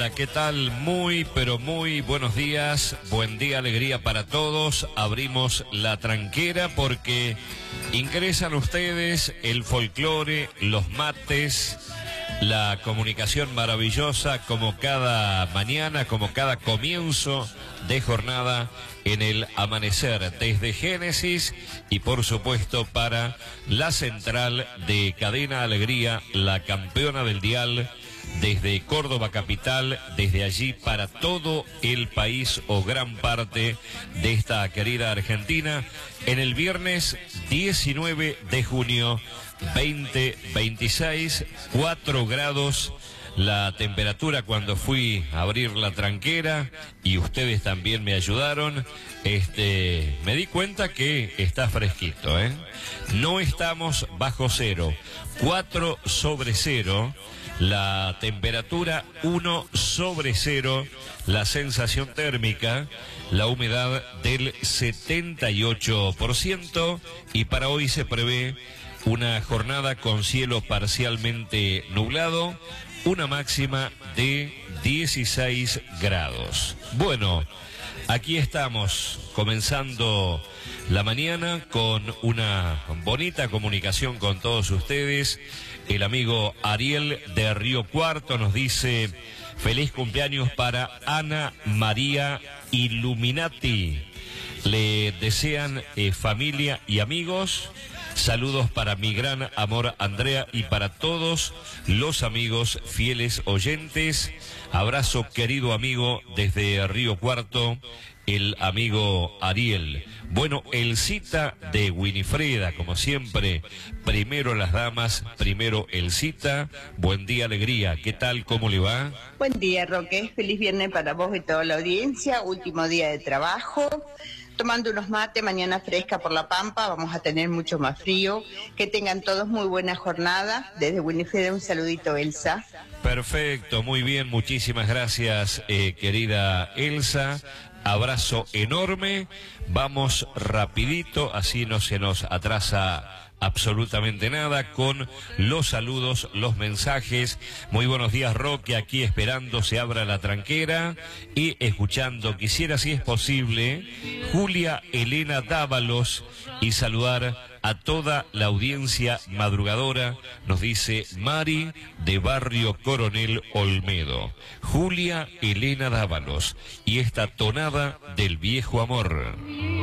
Hola, ¿qué tal? Muy, pero muy buenos días. Buen día, alegría para todos. Abrimos la tranquera porque ingresan ustedes el folclore, los mates, la comunicación maravillosa como cada mañana, como cada comienzo de jornada en el amanecer desde Génesis y por supuesto para la central de Cadena Alegría, la campeona del dial desde Córdoba capital, desde allí para todo el país o gran parte de esta querida Argentina en el viernes 19 de junio 2026, 4 grados. La temperatura cuando fui a abrir la tranquera y ustedes también me ayudaron, me di cuenta que está fresquito, ¿eh? No estamos bajo cero, 4 sobre cero, la temperatura 1 sobre cero, la sensación térmica, la humedad del 78% y para hoy se prevé una jornada con cielo parcialmente nublado, una máxima de 16 grados. Bueno, aquí estamos comenzando la mañana con una bonita comunicación con todos ustedes. El amigo Ariel de Río Cuarto nos dice: feliz cumpleaños para Ana María Illuminati. Le desean familia y amigos. Saludos para mi gran amor Andrea y para todos los amigos fieles oyentes. Abrazo querido amigo desde Río Cuarto, el amigo Ariel. Bueno, el cita de Winifreda, como siempre, primero las damas, primero el cita. Buen día, alegría. ¿Qué tal? ¿Cómo le va? Buen día, Roque. Feliz viernes para vos y toda la audiencia. Último día de trabajo. Tomando unos mates, mañana fresca por la Pampa, vamos a tener mucho más frío. Que tengan todos muy buena jornada. Desde Winifreda un saludito, Elsa. Perfecto, muy bien, muchísimas gracias, querida Elsa. Abrazo enorme. Vamos rapidito, así no se nos atrasa absolutamente nada, con los saludos, los mensajes. Muy buenos días, Roque, aquí esperando se abra la tranquera y escuchando, quisiera si es posible, Julia Elena Dávalos, y saludar a toda la audiencia madrugadora, nos dice Mari de Barrio Coronel Olmedo. Julia Elena Dávalos y esta tonada del viejo amor.